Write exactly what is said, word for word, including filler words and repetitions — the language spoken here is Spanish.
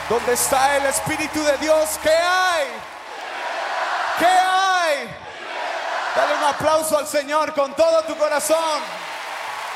¿Dónde está el Espíritu de Dios? ¿Qué hay? ¿Qué hay? Dale un aplauso al Señor con todo tu corazón.